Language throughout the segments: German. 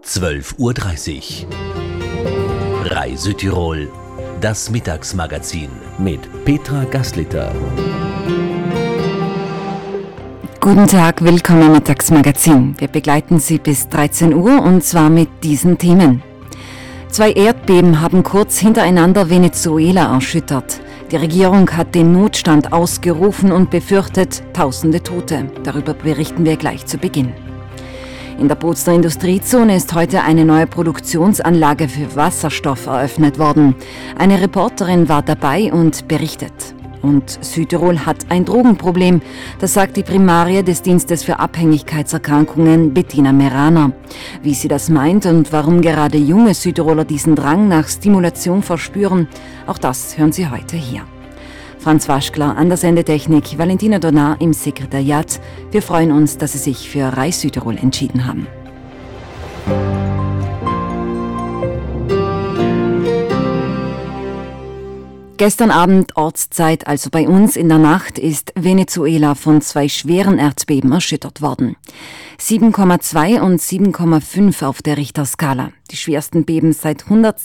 12:30 Uhr. Rai Südtirol, das Mittagsmagazin mit Petra Gasliter. Guten Tag, willkommen im Mittagsmagazin. Wir begleiten Sie bis 13 Uhr und zwar mit diesen Themen. 2 Erdbeben haben kurz hintereinander Venezuela erschüttert. Die Regierung hat den Notstand ausgerufen und befürchtet Tausende Tote. Darüber berichten wir gleich zu Beginn. In der Bozener Industriezone ist heute eine neue Produktionsanlage für Wasserstoff eröffnet worden. Eine Reporterin war dabei und berichtet. Und Südtirol hat ein Drogenproblem, das sagt die Primarie des Dienstes für Abhängigkeitserkrankungen Bettina Meraner. Wie sie das meint und warum gerade junge Südtiroler diesen Drang nach Stimulation verspüren, auch das hören Sie heute hier. Franz Waschkler an der Sendetechnik, Valentina Donar im Sekretariat. Wir freuen uns, dass Sie sich für Rai Südtirol entschieden haben. Gestern Abend Ortszeit, also bei uns in der Nacht, ist Venezuela von 2 schweren Erdbeben erschüttert worden. 7,2 und 7,5 auf der Richterskala. Die schwersten Beben seit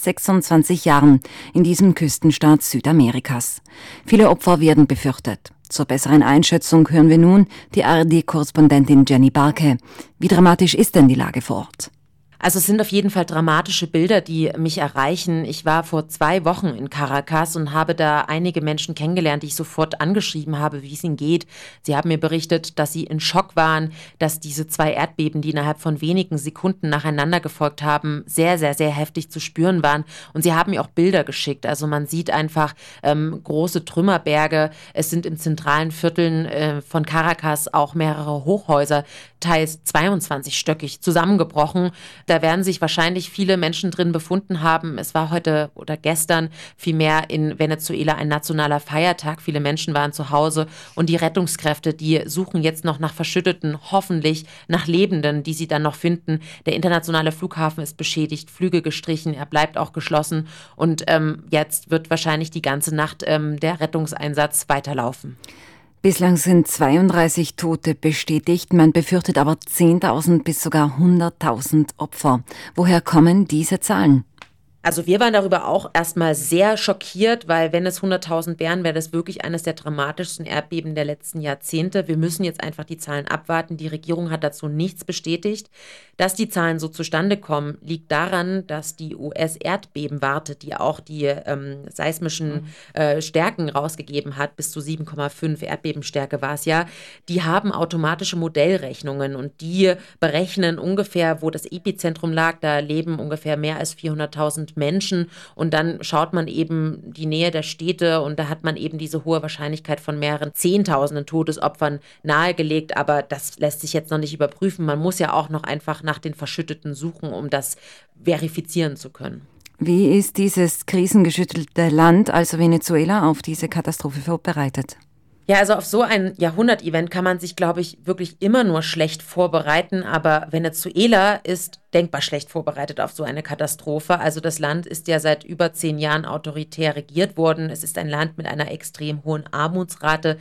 126 Jahren in diesem Küstenstaat Südamerikas. Viele Opfer werden befürchtet. Zur besseren Einschätzung hören wir nun die ARD-Korrespondentin Jenny Barke. Wie dramatisch ist denn die Lage vor Ort? Also es sind auf jeden Fall dramatische Bilder, die mich erreichen. Ich war vor 2 Wochen in Caracas und habe da einige Menschen kennengelernt, die ich sofort angeschrieben habe, wie es ihnen geht. Sie haben mir berichtet, dass sie in Schock waren, dass diese 2 Erdbeben, die innerhalb von wenigen Sekunden nacheinander gefolgt haben, sehr, sehr, sehr heftig zu spüren waren. Und sie haben mir auch Bilder geschickt. Also man sieht einfach große Trümmerberge. Es sind in zentralen Vierteln von Caracas auch mehrere Hochhäuser, teils 22-stöckig, zusammengebrochen. Da werden sich wahrscheinlich viele Menschen drin befunden haben. Es war heute oder gestern vielmehr in Venezuela ein nationaler Feiertag. Viele Menschen waren zu Hause und die Rettungskräfte, die suchen jetzt noch nach Verschütteten, hoffentlich nach Lebenden, die sie dann noch finden. Der internationale Flughafen ist beschädigt, Flüge gestrichen, er bleibt auch geschlossen und jetzt wird wahrscheinlich die ganze Nacht der Rettungseinsatz weiterlaufen. Bislang sind 32 Tote bestätigt, man befürchtet aber 10.000 bis sogar 100.000 Opfer. Woher kommen diese Zahlen? Also wir waren darüber auch erstmal sehr schockiert, weil wenn es 100.000 wären, wäre das wirklich eines der dramatischsten Erdbeben der letzten Jahrzehnte. Wir müssen jetzt einfach die Zahlen abwarten. Die Regierung hat dazu nichts bestätigt. Dass die Zahlen so zustande kommen, liegt daran, dass die US-Erdbebenwarte, die auch die seismischen Stärken rausgegeben hat, bis zu 7,5 Erdbebenstärke war es ja, die haben automatische Modellrechnungen und die berechnen ungefähr, wo das Epizentrum lag. Da leben ungefähr mehr als 400.000 Menschen und dann schaut man eben die Nähe der Städte und da hat man eben diese hohe Wahrscheinlichkeit von mehreren Zehntausenden Todesopfern nahegelegt, aber das lässt sich jetzt noch nicht überprüfen. Man muss ja auch noch einfach nach den Verschütteten suchen, um das verifizieren zu können. Wie ist dieses krisengeschüttelte Land, also Venezuela, auf diese Katastrophe vorbereitet? Ja, also auf so ein Jahrhundert-Event kann man sich, glaube ich, wirklich immer nur schlecht vorbereiten, aber Venezuela ist denkbar schlecht vorbereitet auf so eine Katastrophe. Also das Land ist ja seit über 10 Jahren autoritär regiert worden. Es ist ein Land mit einer extrem hohen Armutsrate.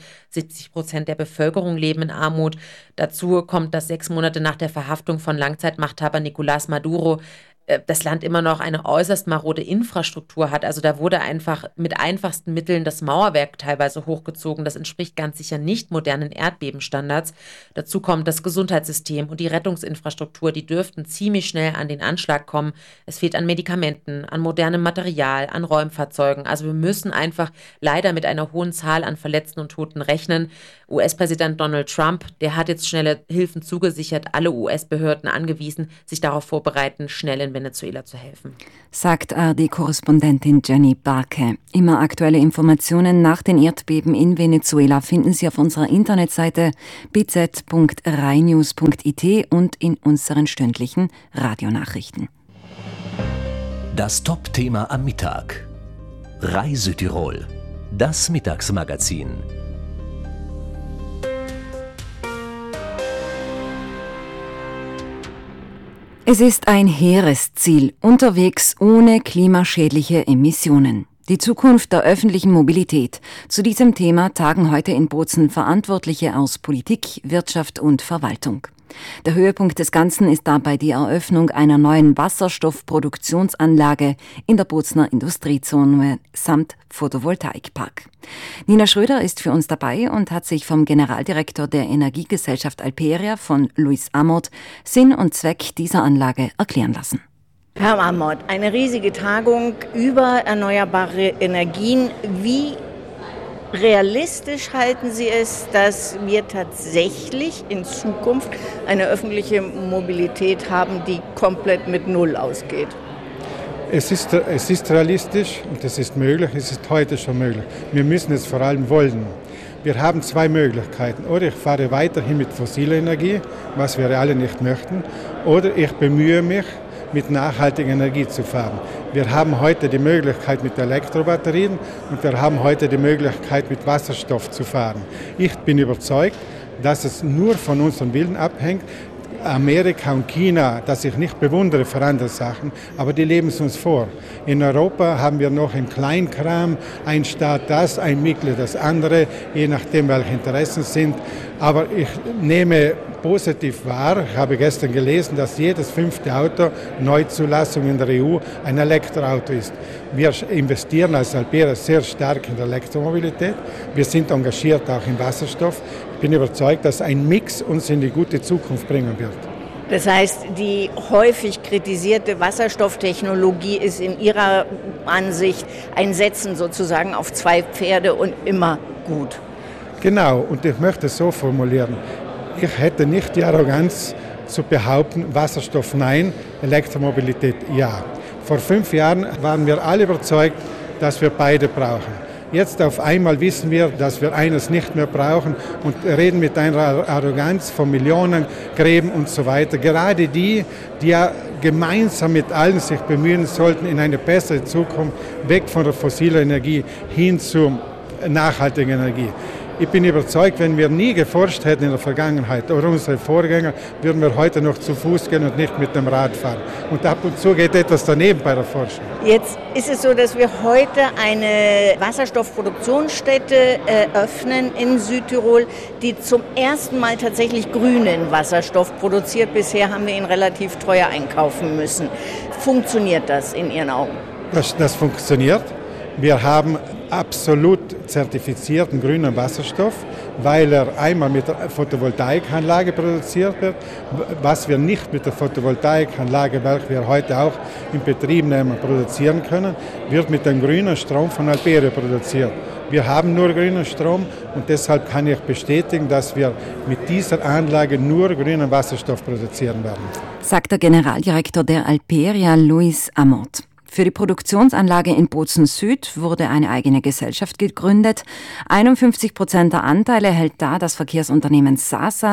70% der Bevölkerung leben in Armut. Dazu kommt, dass 6 Monate nach der Verhaftung von Langzeitmachthaber Nicolás Maduro das Land immer noch eine äußerst marode Infrastruktur hat. Also da wurde einfach mit einfachsten Mitteln das Mauerwerk teilweise hochgezogen. Das entspricht ganz sicher nicht modernen Erdbebenstandards. Dazu kommt das Gesundheitssystem und die Rettungsinfrastruktur, die dürften ziemlich schnell an den Anschlag kommen. Es fehlt an Medikamenten, an modernem Material, an Räumfahrzeugen. Also wir müssen einfach leider mit einer hohen Zahl an Verletzten und Toten rechnen. US-Präsident Donald Trump, der hat jetzt schnelle Hilfen zugesichert, alle US-Behörden angewiesen, sich darauf vorbereiten, schnell in Venezuela zu helfen. Sagt ARD-Korrespondentin Jenny Barke. Immer aktuelle Informationen nach den Erdbeben in Venezuela finden Sie auf unserer Internetseite bz.rainews.it und in unseren stündlichen Radionachrichten. Das Top-Thema am Mittag. Rai Südtirol, das Mittagsmagazin. Es ist ein hehres Ziel, unterwegs ohne klimaschädliche Emissionen. Die Zukunft der öffentlichen Mobilität. Zu diesem Thema tagen heute in Bozen Verantwortliche aus Politik, Wirtschaft und Verwaltung. Der Höhepunkt des Ganzen ist dabei die Eröffnung einer neuen Wasserstoffproduktionsanlage in der Bozner Industriezone samt Photovoltaikpark. Nina Schröder ist für uns dabei und hat sich vom Generaldirektor der Energiegesellschaft Alperia von Luis Amort Sinn und Zweck dieser Anlage erklären lassen. Herr Amort, eine riesige Tagung über erneuerbare Energien. Wie realistisch halten Sie es, dass wir tatsächlich in Zukunft eine öffentliche Mobilität haben, die komplett mit Null ausgeht? Es ist realistisch und es ist möglich, es ist heute schon möglich. Wir müssen es vor allem wollen. Wir haben zwei Möglichkeiten. Oder ich fahre weiterhin mit fossiler Energie, was wir alle nicht möchten, oder ich bemühe mich, mit nachhaltiger Energie zu fahren. Wir haben heute die Möglichkeit mit Elektrobatterien und wir haben heute die Möglichkeit mit Wasserstoff zu fahren. Ich bin überzeugt, dass es nur von unserem Willen abhängt. Amerika und China, das ich nicht bewundere für andere Sachen, aber die leben es uns vor. In Europa haben wir noch im Kleinkram, ein Staat das, ein Mitglied das andere, je nachdem welche Interessen sind. Aber ich nehme positiv wahr, ich habe gestern gelesen, dass jedes 5. Auto Neuzulassung in der EU ein Elektroauto ist. Wir investieren als Alperia sehr stark in der Elektromobilität. Wir sind engagiert auch in Wasserstoff. Ich bin überzeugt, dass ein Mix uns in die gute Zukunft bringen wird. Das heißt, die häufig kritisierte Wasserstofftechnologie ist in Ihrer Ansicht ein Setzen sozusagen auf zwei Pferde und immer gut. Genau, und ich möchte es so formulieren. Ich hätte nicht die Arroganz zu behaupten, Wasserstoff nein, Elektromobilität ja. Vor 5 Jahren waren wir alle überzeugt, dass wir beide brauchen. Jetzt auf einmal wissen wir, dass wir eines nicht mehr brauchen und reden mit einer Arroganz von Millionengräben und so weiter. Gerade die ja gemeinsam mit allen sich bemühen sollten, in eine bessere Zukunft weg von der fossilen Energie hin zur nachhaltigen Energie. Ich bin überzeugt, wenn wir nie geforscht hätten in der Vergangenheit oder unsere Vorgänger, würden wir heute noch zu Fuß gehen und nicht mit dem Rad fahren. Und ab und zu geht etwas daneben bei der Forschung. Jetzt ist es so, dass wir heute eine Wasserstoffproduktionsstätte eröffnen in Südtirol, die zum ersten Mal tatsächlich grünen Wasserstoff produziert. Bisher haben wir ihn relativ teuer einkaufen müssen. Funktioniert das in Ihren Augen? Das funktioniert. Wir haben absolut zertifizierten grünen Wasserstoff, weil er einmal mit der Photovoltaikanlage produziert wird. Was wir nicht mit der Photovoltaikanlage, welche wir heute auch in Betrieb nehmen, produzieren können, wird mit dem grünen Strom von Alperia produziert. Wir haben nur grünen Strom und deshalb kann ich bestätigen, dass wir mit dieser Anlage nur grünen Wasserstoff produzieren werden. Sagt der Generaldirektor der Alperia, Luis Amort. Für die Produktionsanlage in Bozen Süd wurde eine eigene Gesellschaft gegründet. 51% der Anteile hält da das Verkehrsunternehmen SASA,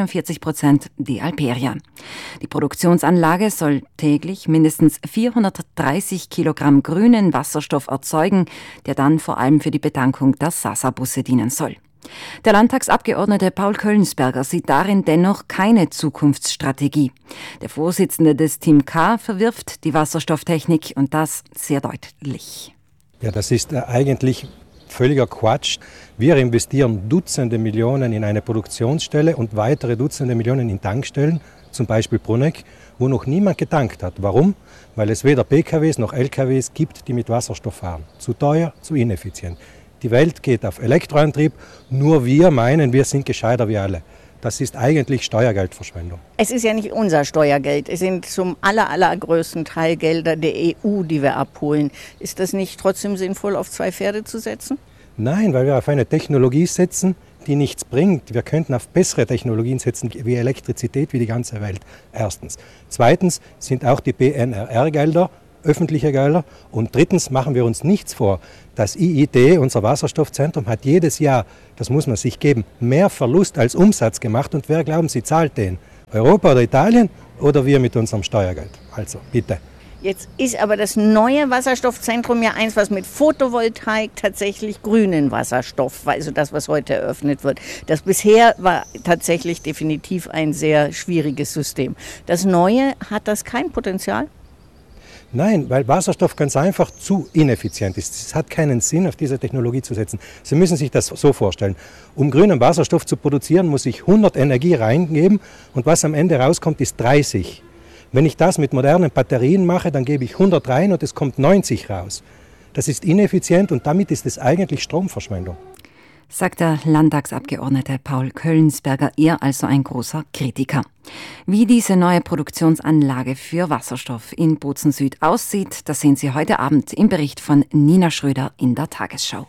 49% die Alperia. Die Produktionsanlage soll täglich mindestens 430 Kilogramm grünen Wasserstoff erzeugen, der dann vor allem für die Betankung der SASA-Busse dienen soll. Der Landtagsabgeordnete Paul Köllensperger sieht darin dennoch keine Zukunftsstrategie. Der Vorsitzende des Team K verwirft die Wasserstofftechnik und das sehr deutlich. Ja, das ist eigentlich völliger Quatsch. Wir investieren Dutzende Millionen in eine Produktionsstelle und weitere Dutzende Millionen in Tankstellen, zum Beispiel Bruneck, wo noch niemand getankt hat. Warum? Weil es weder PKWs noch LKWs gibt, die mit Wasserstoff fahren. Zu teuer, zu ineffizient. Die Welt geht auf Elektroantrieb, nur wir meinen, wir sind gescheiter wie alle. Das ist eigentlich Steuergeldverschwendung. Es ist ja nicht unser Steuergeld, es sind zum allergrößten Teil Gelder der EU, die wir abholen. Ist das nicht trotzdem sinnvoll, auf zwei Pferde zu setzen? Nein, weil wir auf eine Technologie setzen, die nichts bringt. Wir könnten auf bessere Technologien setzen, wie Elektrizität, wie die ganze Welt. Erstens. Zweitens sind auch die BNRR-Gelder öffentliche Gelder. Und drittens machen wir uns nichts vor. Das IIT, unser Wasserstoffzentrum, hat jedes Jahr, das muss man sich geben, mehr Verlust als Umsatz gemacht. Und wer, glauben Sie, zahlt den? Europa oder Italien oder wir mit unserem Steuergeld? Also, bitte. Jetzt ist aber das neue Wasserstoffzentrum ja eins, was mit Photovoltaik tatsächlich grünen Wasserstoff, also das, was heute eröffnet wird. Das bisher war tatsächlich definitiv ein sehr schwieriges System. Das neue, hat das kein Potenzial? Nein, weil Wasserstoff ganz einfach zu ineffizient ist. Es hat keinen Sinn, auf diese Technologie zu setzen. Sie müssen sich das so vorstellen. Um grünen Wasserstoff zu produzieren, muss ich 100 Energie reingeben und was am Ende rauskommt, ist 30. Wenn ich das mit modernen Batterien mache, dann gebe ich 100 rein und es kommt 90 raus. Das ist ineffizient und damit ist es eigentlich Stromverschwendung. Sagt der Landtagsabgeordnete Paul Köllensberger, er also ein großer Kritiker. Wie diese neue Produktionsanlage für Wasserstoff in Bozen Süd aussieht, das sehen Sie heute Abend im Bericht von Nina Schröder in der Tagesschau.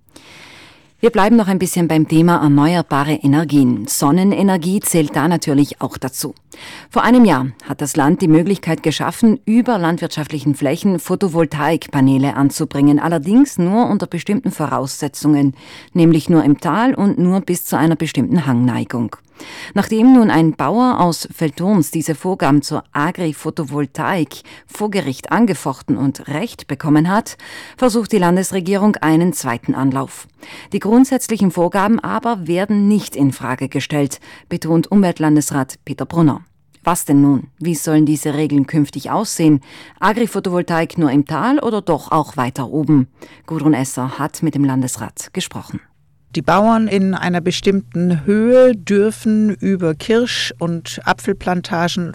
Wir bleiben noch ein bisschen beim Thema erneuerbare Energien. Sonnenenergie zählt da natürlich auch dazu. Vor einem Jahr hat das Land die Möglichkeit geschaffen, über landwirtschaftlichen Flächen Photovoltaikpaneele anzubringen, allerdings nur unter bestimmten Voraussetzungen, nämlich nur im Tal und nur bis zu einer bestimmten Hangneigung. Nachdem nun ein Bauer aus Velturns diese Vorgaben zur Agri-Photovoltaik vor Gericht angefochten und Recht bekommen hat, versucht die Landesregierung einen zweiten Anlauf. Die grundsätzlichen Vorgaben aber werden nicht in Frage gestellt, betont Umweltlandesrat Peter Brunner. Was denn nun? Wie sollen diese Regeln künftig aussehen? Agri-Photovoltaik nur im Tal oder doch auch weiter oben? Gudrun Esser hat mit dem Landesrat gesprochen. Die Bauern in einer bestimmten Höhe dürfen über Kirsch- und Apfelplantagen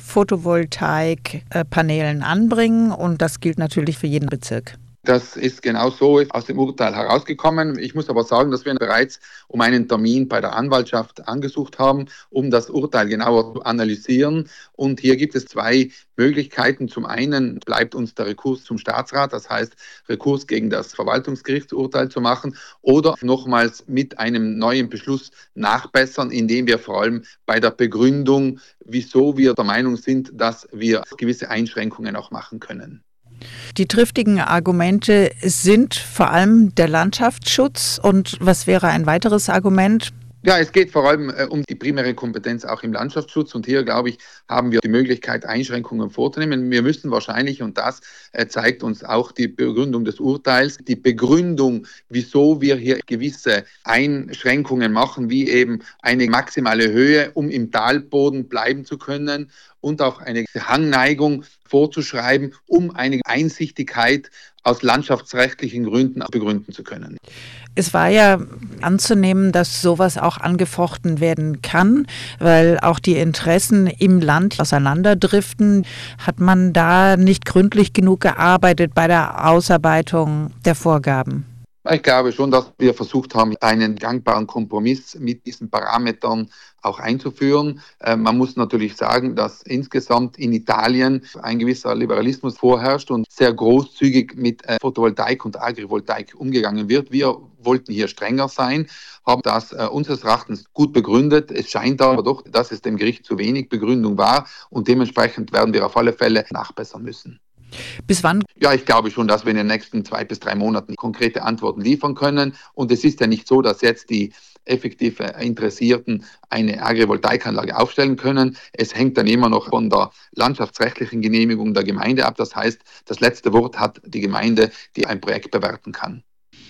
Photovoltaikpaneelen anbringen und das gilt natürlich für jeden Bezirk. Das ist genau so aus dem Urteil herausgekommen. Ich muss aber sagen, dass wir bereits um einen Termin bei der Anwaltschaft angesucht haben, um das Urteil genauer zu analysieren. Und hier gibt es zwei Möglichkeiten. Zum einen bleibt uns der Rekurs zum Staatsrat, das heißt Rekurs gegen das Verwaltungsgerichtsurteil zu machen oder nochmals mit einem neuen Beschluss nachbessern, indem wir vor allem bei der Begründung, wieso wir der Meinung sind, dass wir gewisse Einschränkungen auch machen können. Die triftigen Argumente sind vor allem der Landschaftsschutz. Und was wäre ein weiteres Argument? Ja, es geht vor allem um die primäre Kompetenz auch im Landschaftsschutz und hier, glaube ich, haben wir die Möglichkeit, Einschränkungen vorzunehmen. Wir müssen wahrscheinlich, und das zeigt uns auch die Begründung des Urteils, die Begründung, wieso wir hier gewisse Einschränkungen machen, wie eben eine maximale Höhe, um im Talboden bleiben zu können und auch eine Hangneigung vorzuschreiben, um eine Einsichtigkeit aus landschaftsrechtlichen Gründen begründen zu können. Es war ja anzunehmen, dass sowas auch angefochten werden kann, weil auch die Interessen im Land auseinanderdriften. Hat man da nicht gründlich genug gearbeitet bei der Ausarbeitung der Vorgaben? Ich glaube schon, dass wir versucht haben, einen gangbaren Kompromiss mit diesen Parametern auch einzuführen. Man muss natürlich sagen, dass insgesamt in Italien ein gewisser Liberalismus vorherrscht und sehr großzügig mit Photovoltaik und Agrivoltaik umgegangen wird. Wir wollten hier strenger sein, haben das unseres Erachtens gut begründet. Es scheint aber doch, dass es dem Gericht zu wenig Begründung war und dementsprechend werden wir auf alle Fälle nachbessern müssen. Bis wann? Ja, ich glaube schon, dass wir in den nächsten 2 bis 3 Monaten konkrete Antworten liefern können. Und es ist ja nicht so, dass jetzt die effektiv Interessierten eine Agrivoltaikanlage aufstellen können. Es hängt dann immer noch von der landschaftsrechtlichen Genehmigung der Gemeinde ab. Das heißt, das letzte Wort hat die Gemeinde, die ein Projekt bewerten kann.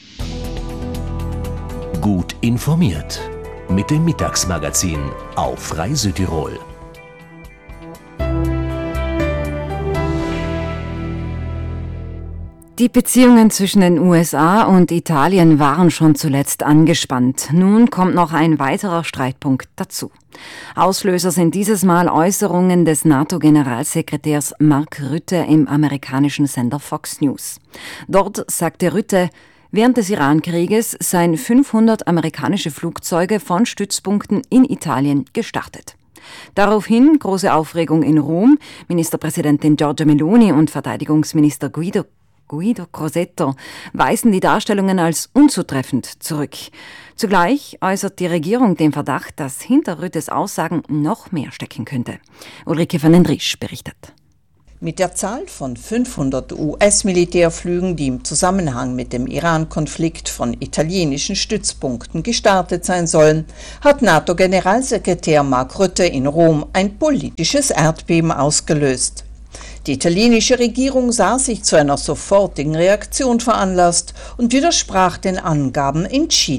Gut informiert mit dem Mittagsmagazin auf Rai Südtirol. Die Beziehungen zwischen den USA und Italien waren schon zuletzt angespannt. Nun kommt noch ein weiterer Streitpunkt dazu. Auslöser sind dieses Mal Äußerungen des NATO-Generalsekretärs Mark Rutte im amerikanischen Sender Fox News. Dort sagte Rutte, während des Iran-Krieges seien 500 amerikanische Flugzeuge von Stützpunkten in Italien gestartet. Daraufhin große Aufregung in Rom. Ministerpräsidentin Giorgia Meloni und Verteidigungsminister Guido Crosetto weisen die Darstellungen als unzutreffend zurück. Zugleich äußert die Regierung den Verdacht, dass hinter Rüttes Aussagen noch mehr stecken könnte. Ulrike van den Driesch berichtet. Mit der Zahl von 500 US-Militärflügen, die im Zusammenhang mit dem Iran-Konflikt von italienischen Stützpunkten gestartet sein sollen, hat NATO-Generalsekretär Mark Rutte in Rom ein politisches Erdbeben ausgelöst. Die italienische Regierung sah sich zu einer sofortigen Reaktion veranlasst und widersprach den Angaben entschieden.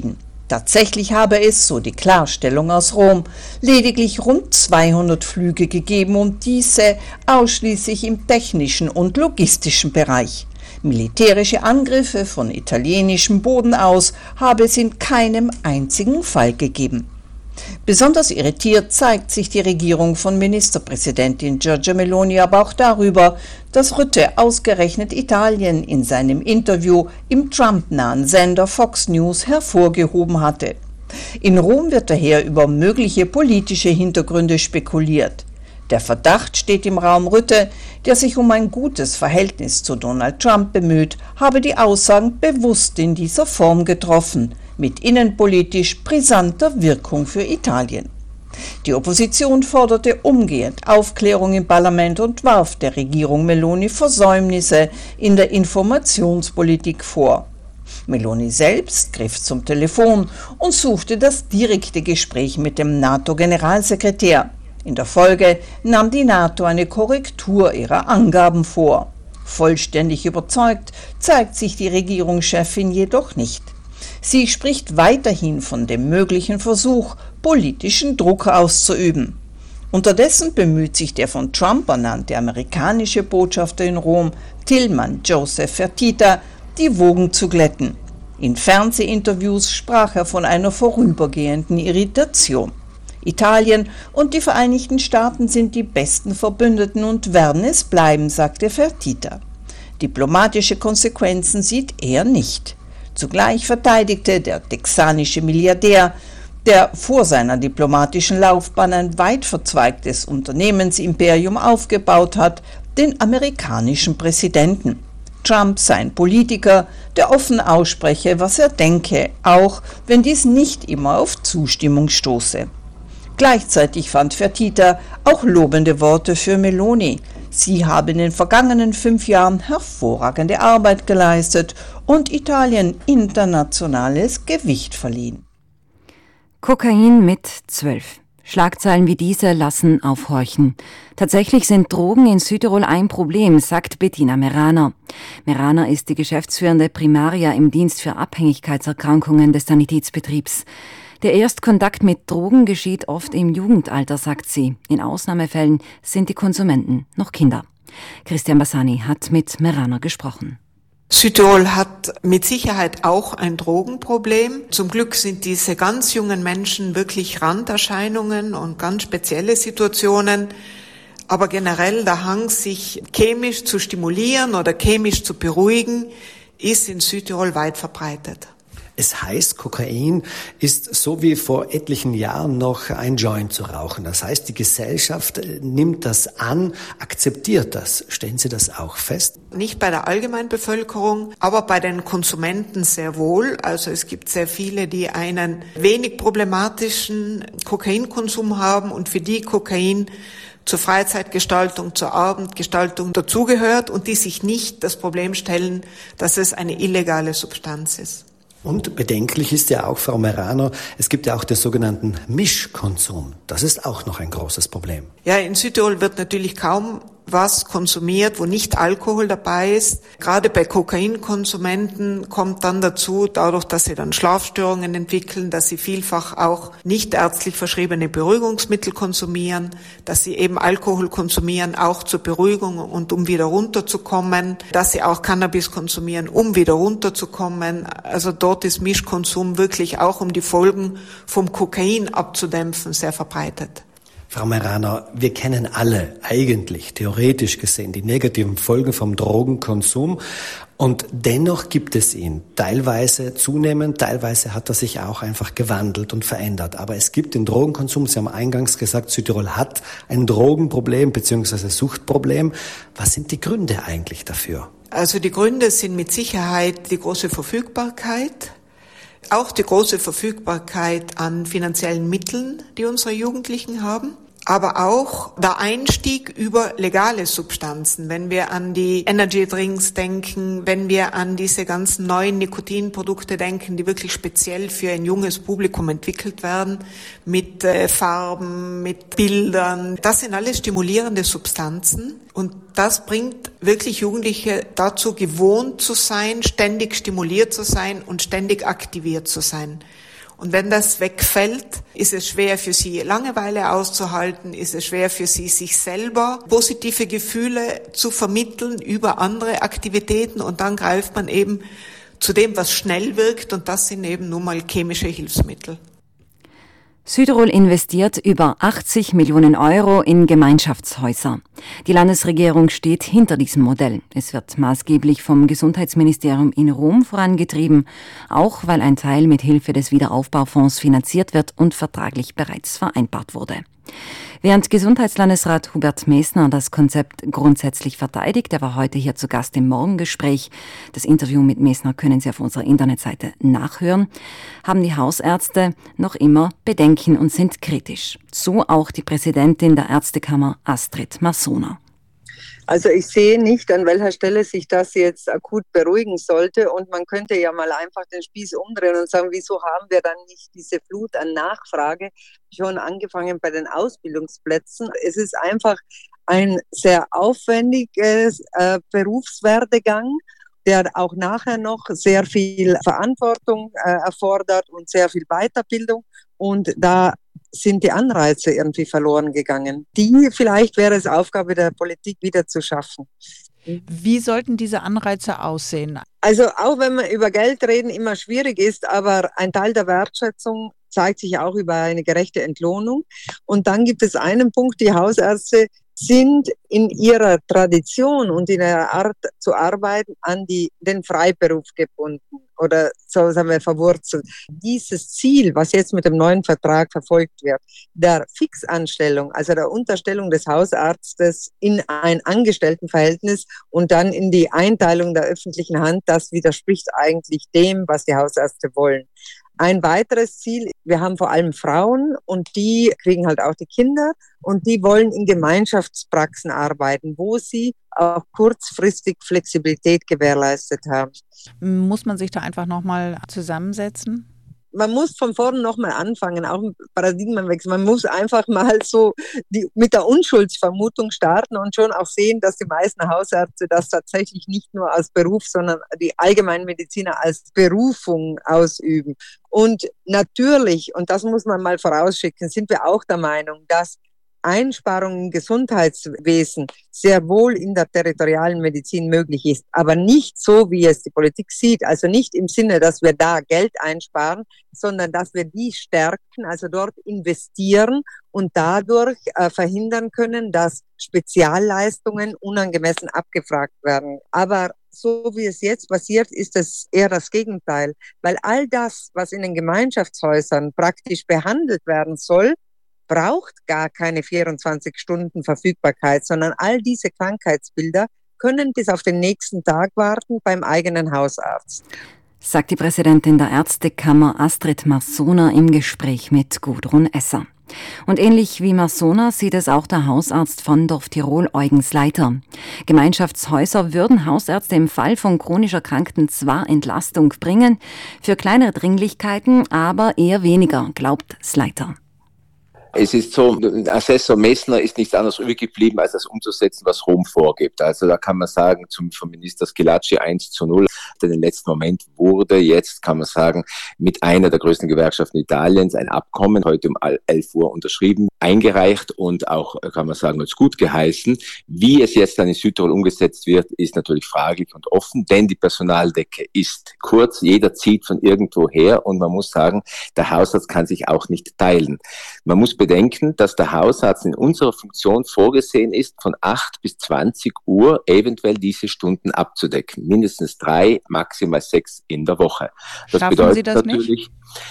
Tatsächlich habe es, so die Klarstellung aus Rom, lediglich rund 200 Flüge gegeben und diese ausschließlich im technischen und logistischen Bereich. Militärische Angriffe von italienischem Boden aus habe es in keinem einzigen Fall gegeben. Besonders irritiert zeigt sich die Regierung von Ministerpräsidentin Giorgia Meloni aber auch darüber, dass Rutte ausgerechnet Italien in seinem Interview im Trump-nahen Sender Fox News hervorgehoben hatte. In Rom wird daher über mögliche politische Hintergründe spekuliert. Der Verdacht steht im Raum, Rutte, der sich um ein gutes Verhältnis zu Donald Trump bemüht, habe die Aussagen bewusst in dieser Form getroffen, mit innenpolitisch brisanter Wirkung für Italien. Die Opposition forderte umgehend Aufklärung im Parlament und warf der Regierung Meloni Versäumnisse in der Informationspolitik vor. Meloni selbst griff zum Telefon und suchte das direkte Gespräch mit dem NATO-Generalsekretär. In der Folge nahm die NATO eine Korrektur ihrer Angaben vor. Vollständig überzeugt zeigt sich die Regierungschefin jedoch nicht. Sie spricht weiterhin von dem möglichen Versuch, politischen Druck auszuüben. Unterdessen bemüht sich der von Trump ernannte amerikanische Botschafter in Rom, Tilman Joseph Fertitta, die Wogen zu glätten. In Fernsehinterviews sprach er von einer vorübergehenden Irritation. Italien und die Vereinigten Staaten sind die besten Verbündeten und werden es bleiben, sagte Fertitta. Diplomatische Konsequenzen sieht er nicht. Zugleich verteidigte der texanische Milliardär, der vor seiner diplomatischen Laufbahn ein weit verzweigtes Unternehmensimperium aufgebaut hat, den amerikanischen Präsidenten. Trump sei ein Politiker, der offen ausspreche, was er denke, auch wenn dies nicht immer auf Zustimmung stoße. Gleichzeitig fand Fertitta auch lobende Worte für Meloni. Sie habe in den vergangenen 5 Jahren hervorragende Arbeit geleistet und Italien internationales Gewicht verliehen. Kokain mit 12. Schlagzeilen wie diese lassen aufhorchen. Tatsächlich sind Drogen in Südtirol ein Problem, sagt Bettina Meraner. Meraner ist die geschäftsführende Primaria im Dienst für Abhängigkeitserkrankungen des Sanitätsbetriebs. Der Erstkontakt mit Drogen geschieht oft im Jugendalter, sagt sie. In Ausnahmefällen sind die Konsumenten noch Kinder. Christian Bassani hat mit Meraner gesprochen. Südtirol hat mit Sicherheit auch ein Drogenproblem. Zum Glück sind diese ganz jungen Menschen wirklich Randerscheinungen und ganz spezielle Situationen. Aber generell der Hang, sich chemisch zu stimulieren oder chemisch zu beruhigen, ist in Südtirol weit verbreitet. Es heißt, Kokain ist so wie vor etlichen Jahren noch ein Joint zu rauchen. Das heißt, die Gesellschaft nimmt das an, akzeptiert das. Stellen Sie das auch fest? Nicht bei der Allgemeinbevölkerung, aber bei den Konsumenten sehr wohl. Also es gibt sehr viele, die einen wenig problematischen Kokainkonsum haben und für die Kokain zur Freizeitgestaltung, zur Abendgestaltung dazugehört und die sich nicht das Problem stellen, dass es eine illegale Substanz ist. Und bedenklich ist ja auch, Frau Meraner, es gibt ja auch den sogenannten Mischkonsum. Das ist auch noch ein großes Problem. Ja, in Südtirol wird natürlich kaum was konsumiert, wo nicht Alkohol dabei ist. Gerade bei Kokainkonsumenten kommt dann dazu, dadurch, dass sie dann Schlafstörungen entwickeln, dass sie vielfach auch nicht ärztlich verschriebene Beruhigungsmittel konsumieren, dass sie eben Alkohol konsumieren, auch zur Beruhigung und um wieder runterzukommen, dass sie auch Cannabis konsumieren, um wieder runterzukommen. Also dort ist Mischkonsum wirklich auch, um die Folgen vom Kokain abzudämpfen, sehr verbreitet. Frau Meraner, wir kennen alle eigentlich, theoretisch gesehen, die negativen Folgen vom Drogenkonsum und dennoch gibt es ihn teilweise zunehmend, teilweise hat er sich auch einfach gewandelt und verändert. Aber es gibt den Drogenkonsum, Sie haben eingangs gesagt, Südtirol hat ein Drogenproblem bzw. Suchtproblem. Was sind die Gründe eigentlich dafür? Also die Gründe sind mit Sicherheit die große Verfügbarkeit, auch die große Verfügbarkeit an finanziellen Mitteln, die unsere Jugendlichen haben. Aber auch der Einstieg über legale Substanzen, wenn wir an die Energy Drinks denken, wenn wir an diese ganzen neuen Nikotinprodukte denken, die wirklich speziell für ein junges Publikum entwickelt werden, mit Farben, mit Bildern. Das sind alles stimulierende Substanzen und das bringt wirklich Jugendliche dazu, gewohnt zu sein, ständig stimuliert zu sein und ständig aktiviert zu sein. Und wenn das wegfällt, ist es schwer für sie, Langeweile auszuhalten, ist es schwer für sie, sich selber positive Gefühle zu vermitteln über andere Aktivitäten, und dann greift man eben zu dem, was schnell wirkt, und das sind eben nun mal chemische Hilfsmittel. Südtirol investiert über 80 Millionen Euro in Gemeinschaftshäuser. Die Landesregierung steht hinter diesem Modell. Es wird maßgeblich vom Gesundheitsministerium in Rom vorangetrieben, auch weil ein Teil mit Hilfe des Wiederaufbaufonds finanziert wird und vertraglich bereits vereinbart wurde. Während Gesundheitslandesrat Hubert Messner das Konzept grundsätzlich verteidigt, er war heute hier zu Gast im Morgengespräch, das Interview mit Messner können Sie auf unserer Internetseite nachhören, haben die Hausärzte noch immer Bedenken und sind kritisch. So auch die Präsidentin der Ärztekammer Astrid Massona. Also ich sehe nicht, an welcher Stelle sich das jetzt akut beruhigen sollte, und man könnte ja mal einfach den Spieß umdrehen und sagen, wieso haben wir dann nicht diese Flut an Nachfrage, schon angefangen bei den Ausbildungsplätzen. Es ist einfach ein sehr aufwendiges Berufswerdegang, der auch nachher noch sehr viel Verantwortung erfordert und sehr viel Weiterbildung, und da sind die Anreize irgendwie verloren gegangen. Die vielleicht wäre es Aufgabe der Politik wieder zu schaffen. Wie sollten diese Anreize aussehen? Also auch wenn wir über Geld reden, immer schwierig ist, aber ein Teil der Wertschätzung zeigt sich auch über eine gerechte Entlohnung. Und dann gibt es einen Punkt, die Hausärzte sind in ihrer Tradition und in ihrer Art zu arbeiten an den Freiberuf gebunden oder so sagen wir verwurzelt. Dieses Ziel, was jetzt mit dem neuen Vertrag verfolgt wird, der Fixanstellung, also der Unterstellung des Hausarztes in ein Angestelltenverhältnis und dann in die Einteilung der öffentlichen Hand, das widerspricht eigentlich dem, was die Hausärzte wollen. Ein weiteres Ziel, wir haben vor allem Frauen und die kriegen halt auch die Kinder und die wollen in Gemeinschaftspraxen arbeiten, wo sie auch kurzfristig Flexibilität gewährleistet haben. Muss man sich da einfach nochmal zusammensetzen? Man muss von vorne nochmal anfangen, auch ein Paradigmenwechsel. Man muss einfach mal so mit der Unschuldsvermutung starten und schon auch sehen, dass die meisten Hausärzte das tatsächlich nicht nur als Beruf, sondern die Allgemeinmediziner als Berufung ausüben. Und natürlich, und das muss man mal vorausschicken, sind wir auch der Meinung, dass Einsparungen im Gesundheitswesen sehr wohl in der territorialen Medizin möglich ist, aber nicht so, wie es die Politik sieht. Also nicht im Sinne, dass wir da Geld einsparen, sondern dass wir die stärken, also dort investieren und dadurch verhindern können, dass Spezialleistungen unangemessen abgefragt werden. Aber so wie es jetzt passiert, ist es eher das Gegenteil, weil all das, was in den Gemeinschaftshäusern praktisch behandelt werden soll, braucht gar keine 24-Stunden-Verfügbarkeit, sondern all diese Krankheitsbilder können bis auf den nächsten Tag warten beim eigenen Hausarzt. Sagt die Präsidentin der Ärztekammer Astrid Massona im Gespräch mit Gudrun Esser. Und ähnlich wie Massona sieht es auch der Hausarzt von Dorf Tirol, Eugen Sleiter. Gemeinschaftshäuser würden Hausärzte im Fall von chronisch Erkrankten zwar Entlastung bringen, für kleinere Dringlichkeiten aber eher weniger, glaubt Sleiter. Es ist so, Assessor Messner ist nichts anderes übrig geblieben, als das umzusetzen, was Rom vorgibt. Also da kann man sagen, vom Minister Schillaci 1:0. In den letzten Moment wurde jetzt, kann man sagen, mit einer der größten Gewerkschaften Italiens ein Abkommen, heute um 11 Uhr unterschrieben, eingereicht und auch, kann man sagen, als gut geheißen. Wie es jetzt dann in Südtirol umgesetzt wird, ist natürlich fraglich und offen, denn die Personaldecke ist kurz, jeder zieht von irgendwo her und man muss sagen, der Hausarzt kann sich auch nicht teilen. Man muss bedenken, dass der Hausarzt in unserer Funktion vorgesehen ist, von 8 bis 20 Uhr eventuell diese Stunden abzudecken. Mindestens 3, maximal 6 in der Woche. Das Schaffen bedeutet Sie das natürlich,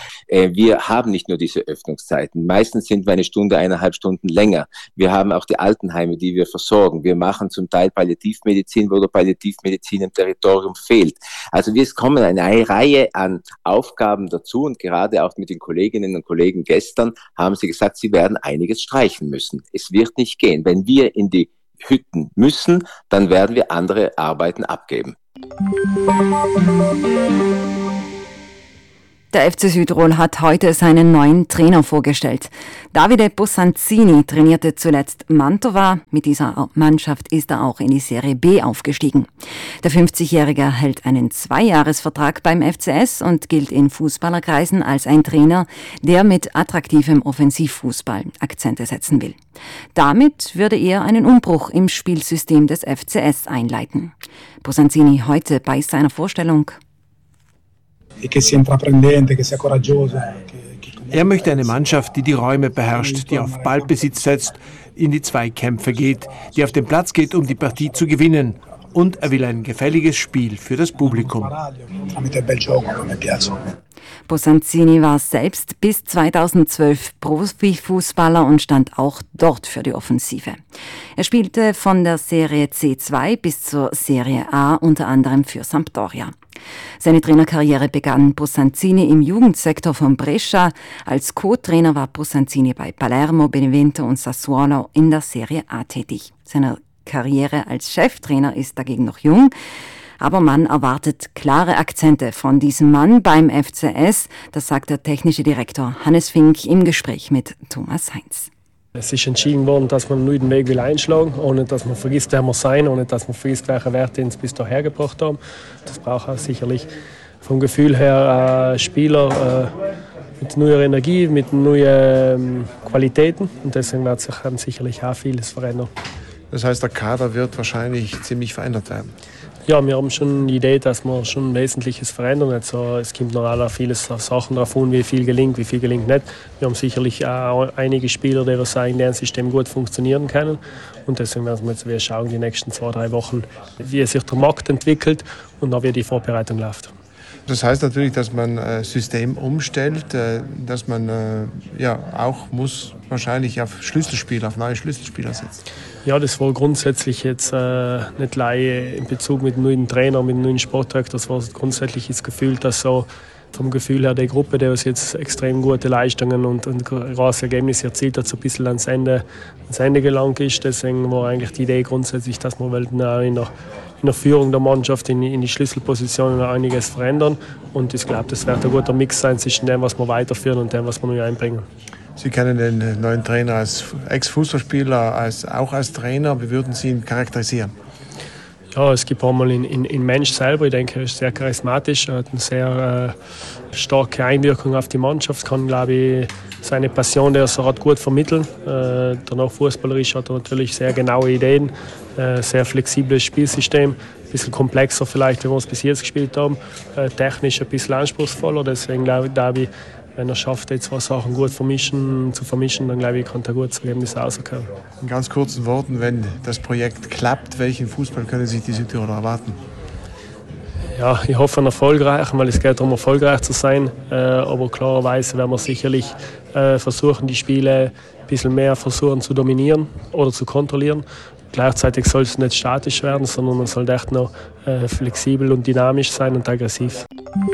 wir haben nicht nur diese Öffnungszeiten. Meistens sind wir 1 Stunde, 1,5 Stunden länger. Wir haben auch die Altenheime, die wir versorgen. Wir machen zum Teil Palliativmedizin, wo der Palliativmedizin im Territorium fehlt. Also es kommen eine Reihe an Aufgaben dazu und gerade auch mit den Kolleginnen und Kollegen gestern haben sie gesagt, sie werden einiges streichen müssen. Es wird nicht gehen. Wenn wir in die Hütten müssen, dann werden wir andere Arbeiten abgeben. Der FC Südtirol hat heute seinen neuen Trainer vorgestellt. Davide Bosanzini trainierte zuletzt Mantova. Mit dieser Mannschaft ist er auch in die Serie B aufgestiegen. Der 50-Jährige hält einen 2-Jahres-Vertrag beim FCS und gilt in Fußballerkreisen als ein Trainer, der mit attraktivem Offensivfußball Akzente setzen will. Damit würde er einen Umbruch im Spielsystem des FCS einleiten. Bosanzini heute bei seiner Vorstellung. Er möchte eine Mannschaft, die die Räume beherrscht, die auf Ballbesitz setzt, in die Zweikämpfe geht, die auf den Platz geht, um die Partie zu gewinnen. Und er will ein gefälliges Spiel für das Publikum. Bosanzini war selbst bis 2012 Profifußballer und stand auch dort für die Offensive. Er spielte von der Serie C2 bis zur Serie A, unter anderem für Sampdoria. Seine Trainerkarriere begann Bosanzini im Jugendsektor von Brescia. Als Co-Trainer war Bosanzini bei Palermo, Benevento und Sassuolo in der Serie A tätig. Seine Karriere als Cheftrainer ist dagegen noch jung. Aber man erwartet klare Akzente von diesem Mann beim FCS. Das sagt der technische Direktor Hannes Fink im Gespräch mit Thomas Heinz. Es ist entschieden worden, dass man nur den Weg einschlagen will, ohne dass man vergisst, wer wir sein, ohne dass man vergisst, welche Werte uns bis dahin gebracht haben. Das braucht auch sicherlich vom Gefühl her Spieler mit neuer Energie, mit neuen Qualitäten. Und deswegen wird sich sicherlich auch vieles verändern. Das heißt, der Kader wird wahrscheinlich ziemlich verändert werden. Ja, wir haben schon die Idee, dass wir schon Wesentliches verändern. Also, es kommt noch viele Sachen davon, wie viel gelingt nicht. Wir haben sicherlich auch einige Spieler, die in diesem System gut funktionieren können. Und deswegen werden wir jetzt schauen, die nächsten 2-3 Wochen, wie sich der Markt entwickelt und auch wie die Vorbereitung läuft. Das heißt natürlich, dass man System umstellt, dass man auch muss wahrscheinlich auf Schlüsselspieler, auf neue Schlüsselspieler setzen. Ja, das war grundsätzlich jetzt nicht gleich in Bezug mit dem neuen Trainer, mit dem neuen Sportdirektor. Das war grundsätzlich das Gefühl, dass so vom Gefühl her die Gruppe, die uns jetzt extrem gute Leistungen und große Ergebnisse erzielt hat, so ein bisschen ans Ende gelangt ist. Deswegen war eigentlich die Idee grundsätzlich, dass wir in der Führung der Mannschaft in die Schlüsselpositionen einiges verändern. Und ich glaube, das wird ein guter Mix sein zwischen dem, was wir weiterführen und dem, was wir neu einbringen. Sie kennen den neuen Trainer als Ex-Fußballspieler, auch als Trainer. Wie würden Sie ihn charakterisieren? Ja, es gibt einmal in Mensch selber. Ich denke, er ist sehr charismatisch, er hat eine sehr starke Einwirkung auf die Mannschaft, kann, glaube ich, seine Passion, die er so hat, gut vermitteln. Danach fußballerisch hat er natürlich sehr genaue Ideen, sehr flexibles Spielsystem, ein bisschen komplexer vielleicht, wie wir es bis jetzt gespielt haben, technisch ein bisschen anspruchsvoller. Deswegen glaube ich, wenn er schafft, die zwei Sachen gut zu vermischen, dann glaube ich, kann er gut Ergebnis rauskommen. In ganz kurzen Worten, wenn das Projekt klappt, welchen Fußball können sich die Südtiroler erwarten? Ja, ich hoffe einen erfolgreichen, weil es geht darum, erfolgreich zu sein. Aber klarerweise werden wir sicherlich versuchen, die Spiele ein bisschen mehr zu dominieren oder zu kontrollieren. Gleichzeitig soll es nicht statisch werden, sondern man soll echt noch flexibel und dynamisch sein und aggressiv.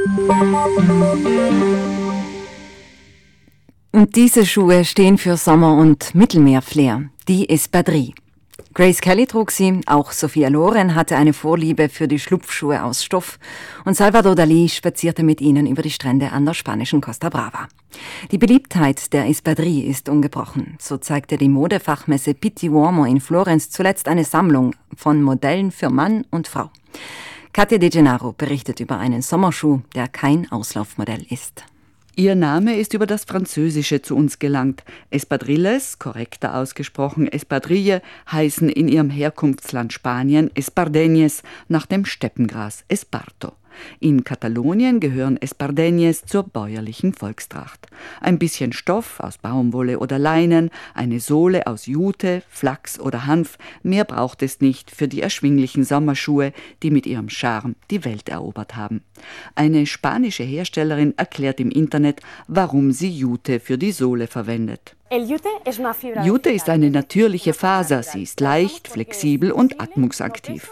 Und diese Schuhe stehen für Sommer- und Mittelmeerflair, die Espadrille. Grace Kelly trug sie, auch Sophia Loren hatte eine Vorliebe für die Schlupfschuhe aus Stoff und Salvador Dalí spazierte mit ihnen über die Strände an der spanischen Costa Brava. Die Beliebtheit der Espadrille ist ungebrochen. So zeigte die Modefachmesse Pitti Uomo in Florenz zuletzt eine Sammlung von Modellen für Mann und Frau. Katja De Gennaro berichtet über einen Sommerschuh, der kein Auslaufmodell ist. Ihr Name ist über das Französische zu uns gelangt. Espadrilles, korrekter ausgesprochen Espadrille, heißen in ihrem Herkunftsland Spanien Espardeñes nach dem Steppengras Esparto. In Katalonien gehören Espardeñes zur bäuerlichen Volkstracht. Ein bisschen Stoff aus Baumwolle oder Leinen, eine Sohle aus Jute, Flachs oder Hanf, mehr braucht es nicht für die erschwinglichen Sommerschuhe, die mit ihrem Charme die Welt erobert haben. Eine spanische Herstellerin erklärt im Internet, warum sie Jute für die Sohle verwendet. Jute ist eine natürliche Faser, sie ist leicht, flexibel und atmungsaktiv.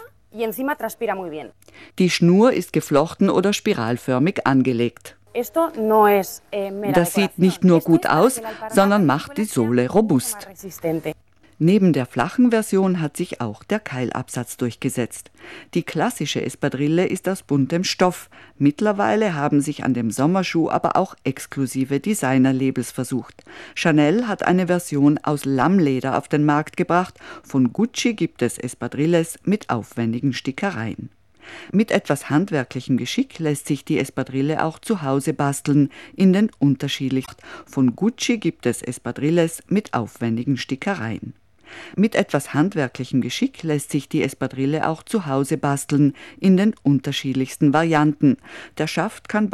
Die Schnur ist geflochten oder spiralförmig angelegt. Das sieht nicht nur gut aus, sondern macht die Sohle robust. Neben der flachen Version hat sich auch der Keilabsatz durchgesetzt. Die klassische Espadrille ist aus buntem Stoff. Mittlerweile haben sich an dem Sommerschuh aber auch exklusive Designer-Labels versucht. Chanel hat eine Version aus Lammleder auf den Markt gebracht. Von Gucci gibt es Espadrilles mit aufwendigen Stickereien. Mit etwas handwerklichem Geschick lässt sich die Espadrille auch zu Hause basteln, in den unterschiedlichen. Von Gucci gibt es Espadrilles mit aufwendigen Stickereien. Mit etwas handwerklichem Geschick lässt sich die Espadrille auch zu Hause basteln, in den unterschiedlichsten Varianten. Der Schaft kann